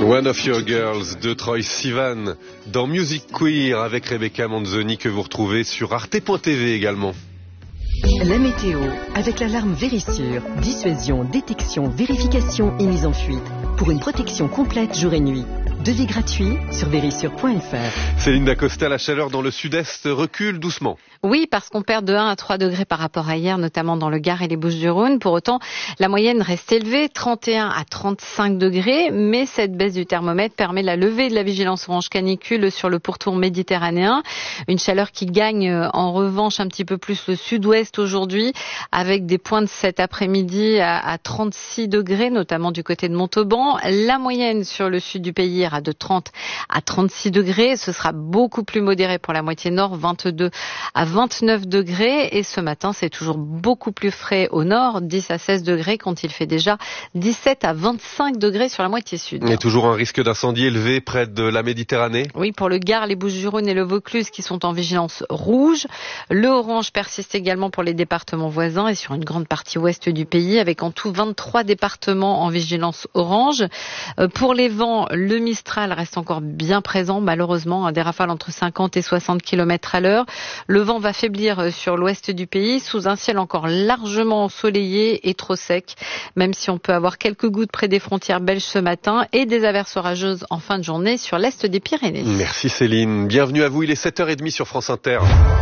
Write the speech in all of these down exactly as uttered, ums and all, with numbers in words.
One of Your Girls de Troye Sivan dans Music Queer avec Rebecca Manzoni que vous retrouvez sur arte point t v également. La météo avec l'alarme Vérissure. Dissuasion, détection, vérification et mise en fuite pour une protection complète jour et nuit. Devis gratuit sur vérissure point f r. Céline Dacosta, la chaleur dans le sud-est recule doucement. Oui, parce qu'on perd de un à trois degrés par rapport à hier, notamment dans le Gard et les Bouches-du-Rhône. Pour autant, la moyenne reste élevée, trente et un à trente-cinq degrés, mais cette baisse du thermomètre permet la levée de la vigilance orange canicule sur le pourtour méditerranéen. Une chaleur qui gagne en revanche un petit peu plus le sud-ouest aujourd'hui, avec des pointes cet après-midi à, à trente-six degrés, notamment du côté de Montauban. La moyenne sur le sud du pays ira de trente à trente-six degrés. Ce sera beaucoup plus modéré pour la moitié nord, vingt-deux à vingt-neuf degrés. Et ce matin, c'est toujours beaucoup plus frais au nord, dix à seize degrés, quand il fait déjà dix-sept à vingt-cinq degrés sur la moitié sud. Il y a toujours un risque d'incendie élevé près de la Méditerranée. Oui, pour le Gard, les Bouches-du-Rhône et le Vaucluse qui sont en vigilance rouge. Le orange persiste également pour les départements voisins et sur une grande partie ouest du pays, avec en tout vingt-trois départements en vigilance orange. Euh, pour les vents, le Mistral reste encore bien présent, malheureusement, des rafales entre cinquante et soixante kilomètres à l'heure. Le vent va faiblir sur l'ouest du pays, sous un ciel encore largement ensoleillé et trop sec, même si on peut avoir quelques gouttes près des frontières belges ce matin et des averses orageuses en fin de journée sur l'est des Pyrénées. Merci Céline. Bienvenue à vous, il est sept heures trente sur France Inter.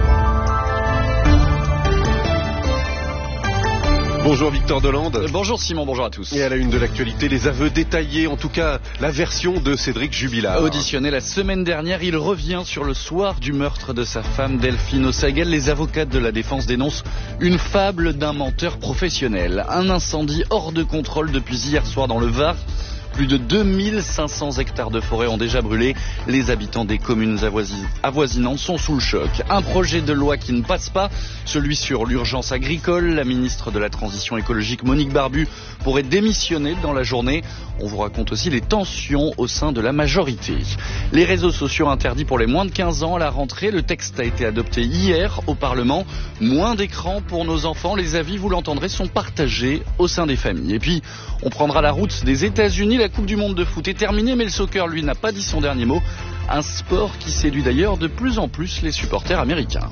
Bonjour Victor Delande. Euh, bonjour Simon, bonjour à tous. Et à la une de l'actualité, les aveux détaillés, en tout cas la version de Cédric Jubilard. Auditionné la semaine dernière, il revient sur le soir du meurtre de sa femme Delphine Osaguel. Les avocats de la défense dénoncent une fable d'un menteur professionnel. Un incendie hors de contrôle depuis hier soir dans le Var. Plus de deux mille cinq cents hectares de forêt ont déjà brûlé. Les habitants des communes avoisin- avoisinantes sont sous le choc. Un projet de loi qui ne passe pas, celui sur l'urgence agricole. La ministre de la Transition écologique, Monique Barbu, pourrait démissionner dans la journée. On vous raconte aussi les tensions au sein de la majorité. Les réseaux sociaux interdits pour les moins de quinze ans à la rentrée. Le texte a été adopté hier au Parlement. Moins d'écran pour nos enfants. Les avis, vous l'entendrez, sont partagés au sein des familles. Et puis, on prendra la route des États-Unis. La Coupe du Monde de foot est terminée, mais le soccer, lui, n'a pas dit son dernier mot. Un sport qui séduit d'ailleurs de plus en plus les supporters américains.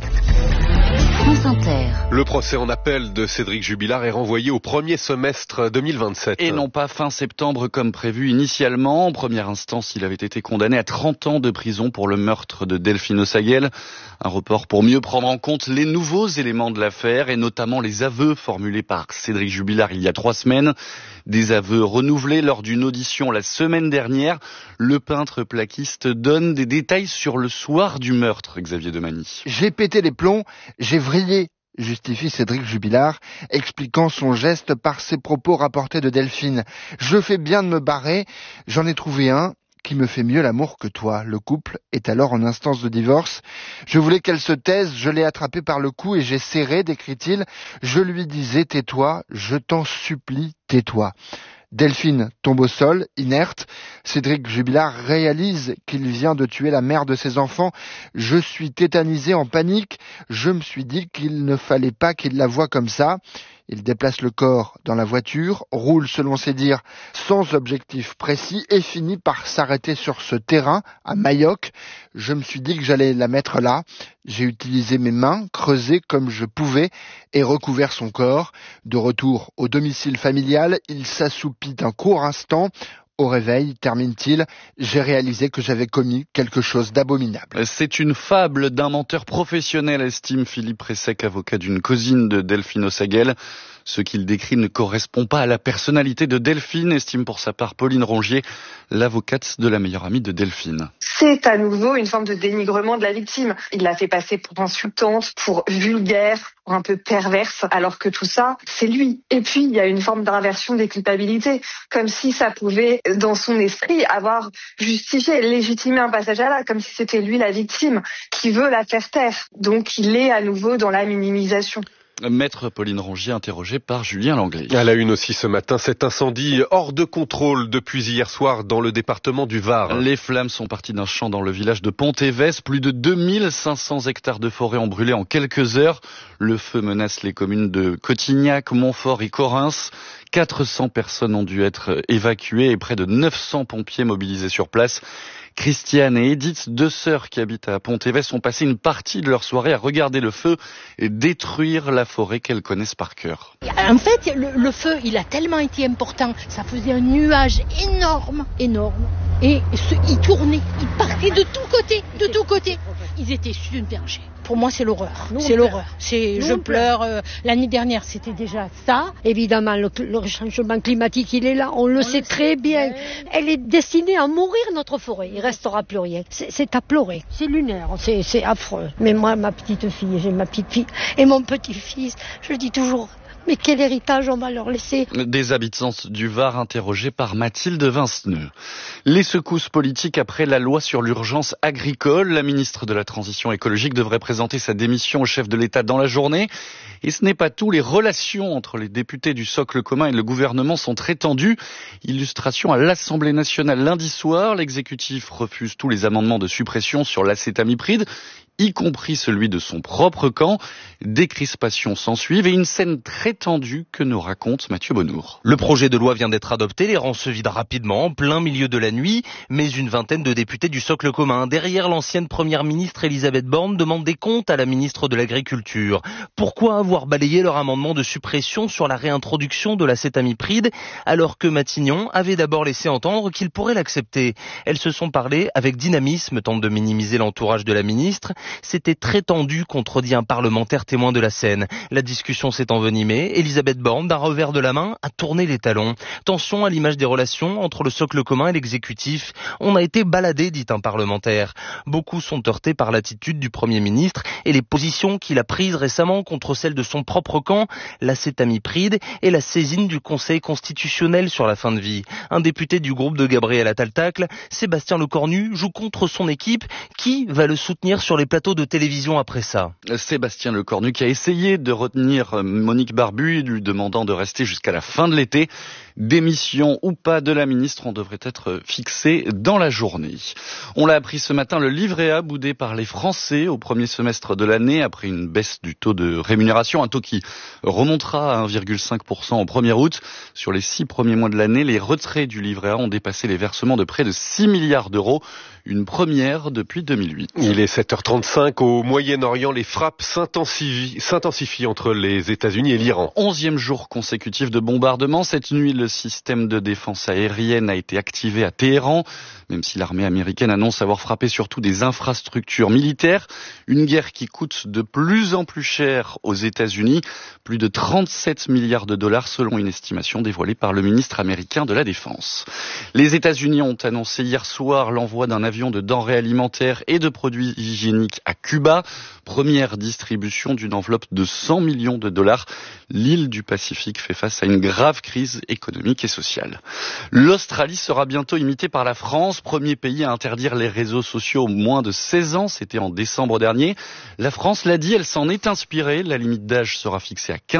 France Inter. Le procès en appel de Cédric Jubilard est renvoyé au premier semestre deux mille vingt-sept. Et non pas fin septembre comme prévu initialement. En première instance, il avait été condamné à trente ans de prison pour le meurtre de Delphine Osaguel. Un report pour mieux prendre en compte les nouveaux éléments de l'affaire et notamment les aveux formulés par Cédric Jubilard il y a trois semaines. Des aveux renouvelés lors d'une audition la semaine dernière. Le peintre plaquiste donne des détails sur le soir du meurtre, Xavier Demany. J'ai pété les plombs, j'ai vrillé, justifie Cédric Jubilard, expliquant son geste par ses propos rapportés de Delphine. Je fais bien de me barrer, j'en ai trouvé un qui me fait mieux l'amour que toi. Le couple est alors en instance de divorce. Je voulais qu'elle se taise, je l'ai attrapée par le cou et j'ai serré, décrit-il. Je lui disais, tais-toi, je t'en supplie, tais-toi. Delphine tombe au sol, inerte. Cédric Jubilard réalise qu'il vient de tuer la mère de ses enfants. Je suis tétanisé, en panique. Je me suis dit qu'il ne fallait pas qu'il la voie comme ça. Il déplace le corps dans la voiture, roule selon ses dires sans objectif précis et finit par s'arrêter sur ce terrain à Mayoc. Je me suis dit que j'allais la mettre là. J'ai utilisé mes mains, creusé comme je pouvais et recouvert son corps. De retour au domicile familial, il s'assoupit un court instant. Au réveil, termine-t-il, j'ai réalisé que j'avais commis quelque chose d'abominable. C'est une fable d'un menteur professionnel, estime Philippe Pressec, avocat d'une cousine de Delphine Osaguel. Ce qu'il décrit ne correspond pas à la personnalité de Delphine, estime pour sa part Pauline Rongier, l'avocate de la meilleure amie de Delphine. C'est à nouveau une forme de dénigrement de la victime. Il l'a fait passer pour insultante, pour vulgaire, pour un peu perverse, alors que tout ça, c'est lui. Et puis, il y a une forme d'inversion des culpabilités, comme si ça pouvait, dans son esprit, avoir justifié, légitimé un passage à l'acte, comme si c'était lui la victime, qui veut la faire taire. Donc, il est à nouveau dans la minimisation. Maître Pauline Rongier, interrogée par Julien Langlais. À la une aussi ce matin, cet incendie hors de contrôle depuis hier soir dans le département du Var. Les flammes sont parties d'un champ dans le village de Pontévès. Plus de deux mille cinq cents hectares de forêt ont brûlé en quelques heures. Le feu menace les communes de Cotignac, Montfort et Correns. quatre cents personnes ont dû être évacuées et près de neuf cents pompiers mobilisés sur place. Christiane et Edith, deux sœurs qui habitent à Pont-Évès, ont passé une partie de leur soirée à regarder le feu et détruire la forêt qu'elles connaissent par cœur. En fait, le, le feu, il a tellement été important, ça faisait un nuage énorme, énorme. Et ce, il tournait, il partait de tous côtés, de tous côtés. Ils étaient submergés. Pour moi, c'est l'horreur. Nous, c'est l'horreur. C'est, je pleure. Euh, l'année dernière, c'était déjà ça. Évidemment, le, le changement climatique, il est là. On le on sait le très bien. bien. Elle est destinée à mourir, notre forêt. Il restera plus rien. C'est, c'est à pleurer. C'est lunaire. C'est, c'est affreux. Mais moi, ma petite fille, j'ai ma petite fille et mon petit-fils, je dis toujours, mais quel héritage on va leur laisser? Des habitants du Var interrogés par Mathilde Vinceneux. Les secousses politiques après la loi sur l'urgence agricole. La ministre de la Transition écologique devrait présenter sa démission au chef de l'État dans la journée. Et ce n'est pas tout. Les relations entre les députés du socle commun et le gouvernement sont très tendues. Illustration à l'Assemblée nationale lundi soir. L'exécutif refuse tous les amendements de suppression sur l'acétamipride, y compris celui de son propre camp. Des crispations s'ensuivent et une scène très tendue que nous raconte Mathieu Bonnour. Le projet de loi vient d'être adopté, les rangs se vident rapidement, en plein milieu de la nuit, mais une vingtaine de députés du socle commun, derrière l'ancienne première ministre Elisabeth Borne, demandent des comptes à la ministre de l'Agriculture. Pourquoi avoir balayé leur amendement de suppression sur la réintroduction de l'acétamipride, alors que Matignon avait d'abord laissé entendre qu'il pourrait l'accepter? Elles se sont parlé avec dynamisme, tentent de minimiser l'entourage de la ministre. C'était très tendu, contredit un parlementaire témoin de la scène. La discussion s'est envenimée. Elisabeth Borne, d'un revers de la main, a tourné les talons. Tension à l'image des relations entre le socle commun et l'exécutif. On a été baladé, dit un parlementaire. Beaucoup sont heurtés par l'attitude du Premier ministre et les positions qu'il a prises récemment contre celles de son propre camp, l'acétamipride et la saisine du Conseil constitutionnel sur la fin de vie. Un député du groupe de Gabriel Attal-Tacle, Sébastien Lecornu, joue contre son équipe. Qui va le soutenir sur les plateaux de télévision après ça? Sébastien Lecornu qui a essayé de retenir Monique Barbu, lui demandant de rester jusqu'à la fin de l'été. Démission ou pas de la ministre, on devrait être fixé dans la journée. On l'a appris ce matin, le livret A boudé par les Français au premier semestre de l'année après une baisse du taux de rémunération, un taux qui remontera à un virgule cinq pour cent au premier août. Sur les six premiers mois de l'année, les retraits du livret A ont dépassé les versements de près de six milliards d'euros, une première depuis deux mille huit. Il est sept heures trente-cinq, au Moyen-Orient, les frappes s'intensifient, s'intensifient entre les États-Unis et l'Iran. Onzième jour consécutif de bombardement. Cette nuit, le système de défense aérienne a été activé à Téhéran, même si l'armée américaine annonce avoir frappé surtout des infrastructures militaires. Une guerre qui coûte de plus en plus cher aux États-Unis, plus de trente-sept milliards de dollars selon une estimation dévoilée par le ministre américain de la Défense. Les États-Unis ont annoncé hier soir l'envoi d'un avion de denrées alimentaires et de produits hygiéniques à Cuba. Première distribution d'une enveloppe de cent millions de dollars. L'île du Pacifique fait face à une grave crise économique et sociale. L'Australie sera bientôt imitée par la France, premier pays à interdire les réseaux sociaux aux moins de seize ans. C'était en décembre dernier. La France l'a dit, elle s'en est inspirée. La limite d'âge sera fixée à quinze